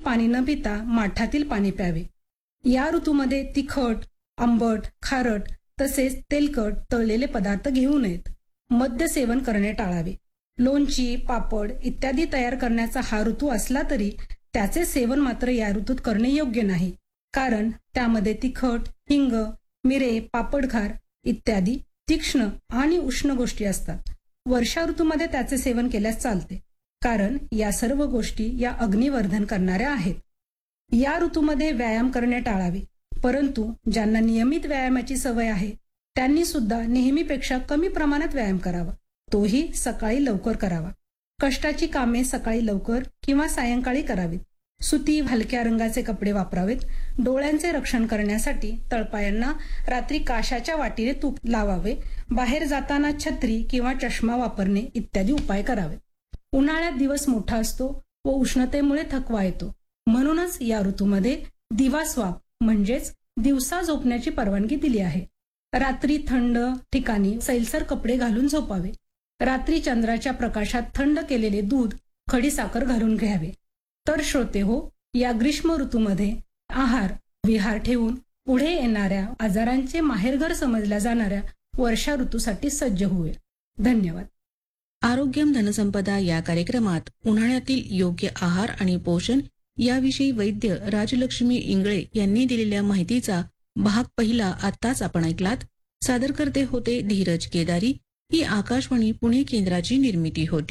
पाणी न पिता माठातील पाणी प्यावे. या ऋतूमध्ये तिखट, आंबट, खारट तसेच तेलकट तळलेले पदार्थ घेऊ नयेत. मद्य सेवन करणे टाळावे. लोणची, पापड इत्यादी तयार करण्याचा हा ऋतू असला तरी त्याचे सेवन मात्र या ऋतूत करणे योग्य नाही, कारण त्यामध्ये तिखट, हिंग, मिरे, पापडखार इत्यादी तीक्ष्ण आणि उष्ण गोष्टी असतात. वर्षा ऋतूमध्ये त्याचे सेवन केल्यास चालते, कारण या सर्व गोष्टी या अग्निवर्धन करणाऱ्या आहेत. या ऋतूमध्ये व्यायाम करणे टाळावे, परंतु ज्यांना नियमित व्यायामाची सवय आहे त्यांनी सुद्धा नेहमीपेक्षा कमी प्रमाणात व्यायाम करावा, तोही सकाळी लवकर करावा. कष्टाची कामे सकाळी लवकर किंवा सायंकाळी करावीत. सुती हलक्या रंगाचे कपडे वापरावेत. डोळ्यांचे रक्षण करण्यासाठी तळपायांना रात्री काशाच्या वाटीने तूप लावावे. बाहेर जाताना छत्री किंवा चष्मा वापरणे इत्यादी उपाय करावेत. उन्हाळ्यात दिवस मोठा असतो व उष्णतेमुळे थकवा येतो, म्हणूनच या ऋतूमध्ये दिवास्वाप म्हणजेच दिवसा झोपण्याची परवानगी दिली आहे. रात्री थंड ठिकाणी सैलसर कपडे घालून झोपावे. रात्री चंद्राच्या प्रकाशात थंड केलेले दूध, खडीसाखर घालून घ्यावे. तर श्रोते हो, या ग्रीष्म ऋतूमध्ये आहार विहार ठेवून पुढे येणाऱ्या आजारांचे माहेरघर समजल्या जाणाऱ्या वर्षा ऋतूसाठी सज्ज होऊया. धन्यवाद. आरोग्यम धनसंपदा या कार्यक्रमात उन्हाळ्यातील योग्य आहार आणि पोषण याविषयी वैद्य राजलक्ष्मी इंगळे यांनी दिलेल्या माहितीचा भाग पहिला आत्ताच आपण ऐकलात. सादर करते होते धीरज केदारी. ही आकाशवाणी पुणे केंद्राची निर्मिती होती.